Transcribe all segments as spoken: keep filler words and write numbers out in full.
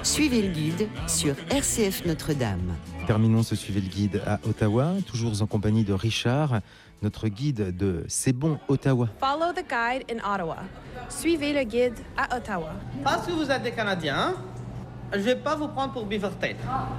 Suivez le guide sur R C F Notre-Dame. Terminons ce Suivez le guide à Ottawa, toujours en compagnie de Richard, notre guide de C'est bon Ottawa. Follow the guide in Ottawa. Suivez le guide à Ottawa. Parce que vous êtes des Canadiens, je ne vais pas vous prendre pour Beavertail.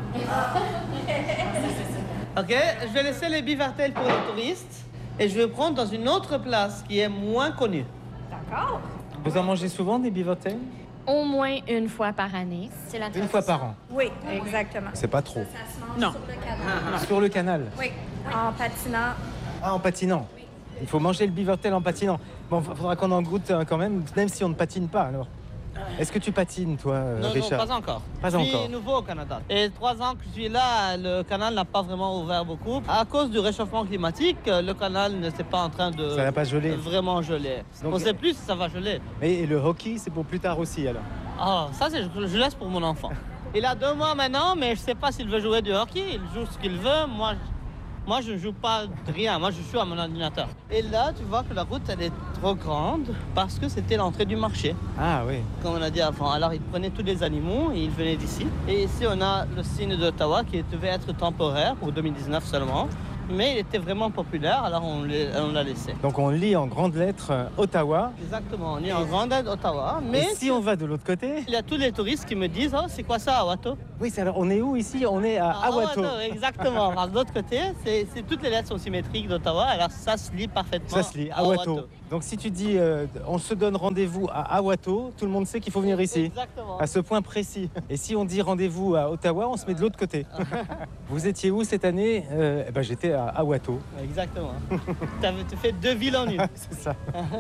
Ok, je vais laisser les Beavertail pour les touristes et je vais vous prendre dans une autre place qui est moins connue. D'accord. Vous en mangez souvent des Beavertail? Au moins une fois par année. C'est la Une fois par an? Oui, exactement. C'est pas trop. Ça se mange Non. sur le canal. Sur le canal? Oui, en patinant. Ah, en patinant? Il faut manger le Beavertail en patinant. Bon, il faudra qu'on en goûte quand même, même si on ne patine pas alors. Est-ce que tu patines, toi, Non, Richard? non, pas encore. Pas je suis encore. nouveau au Canada. Et trois ans que je suis là, le canal n'a pas vraiment ouvert beaucoup. À cause du réchauffement climatique, le canal ne s'est pas en train de Ça n'a pas gelé. vraiment geler. Donc- On ne sait plus si ça va geler. Et le hockey, c'est pour plus tard aussi alors? Ah, ça, c'est, je laisse pour mon enfant. Il a deux mois maintenant, mais je ne sais pas s'il veut jouer du hockey. Il joue ce qu'il veut. Moi, je, moi, je ne joue pas de rien. Moi, je joue à mon ordinateur. Et là, tu vois que la route, elle est trop grande parce que c'était l'entrée du marché, Ah oui. comme on a dit avant. Alors, ils prenaient tous les animaux et ils venaient d'ici. Et ici, on a le signe d'Ottawa qui devait être temporaire pour deux mille dix-neuf seulement. Mais il était vraiment populaire, alors on l'a, on l'a laissé. Donc on lit en grandes lettres euh, Ottawa. Exactement, on est en grande aide Ottawa. Mais Et si on va de l'autre côté? il y a tous les touristes qui me disent « Oh, c'est quoi ça, Awato ?» Oui, c'est alors on est où ici? On est à Ah, Awato. Exactement. Alors, de l'autre côté, c'est, c'est, toutes les lettres sont symétriques d'Ottawa, alors ça se lit parfaitement. Ça se lit, Awato. Donc si tu dis euh, on se donne rendez-vous à Awato, tout le monde sait qu'il faut venir ici. Exactement. À ce point précis. Et si on dit rendez-vous à Ottawa, on se met de l'autre côté. Vous étiez où cette année? euh, eh ben, J'étais à Awato. Exactement. Tu fais deux villes en une. C'est ça.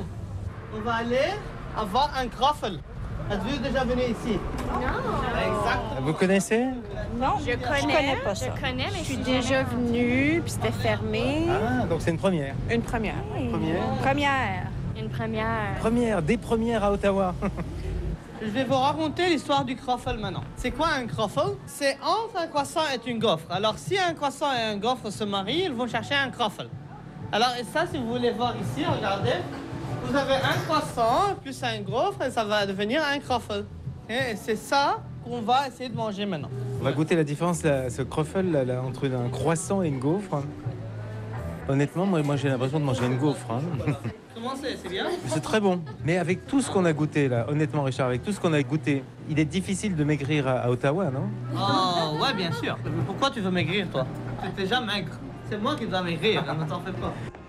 On va aller avoir un croffle. Êtes-vous déjà venu ici? Non. Exactement. Vous connaissez? Non, Je connais, connais pas ça. Je connais, mais Je suis déjà venue, puis c'était fermé. Ah, donc c'est une première. Une première. Première. Première. Une première. Première, des premières à Ottawa. Je vais vous raconter l'histoire du croffle maintenant. C'est quoi un croffle? C'est entre un croissant et une gaufre. Alors, si un croissant et un gaufre se marient, ils vont chercher un croffle. Alors, et ça, si vous voulez voir ici, regardez, vous avez un croissant plus un gaufre et ça va devenir un croffle. Et c'est ça qu'on va essayer de manger maintenant. On va goûter la différence, là, ce croffle là, là, entre un croissant et une gaufre. Honnêtement, moi, moi j'ai l'impression de manger une gaufre. Hein. Comment c'est? C'est bien? C'est très bon. Mais avec tout ce qu'on a goûté là, honnêtement Richard, avec tout ce qu'on a goûté, il est difficile de maigrir à, à Ottawa, non? Oh, ouais, bien sûr. Mais pourquoi tu veux maigrir, toi? Tu n'es déjà maigre. C'est moi qui dois maigrir, ne t'en fais pas.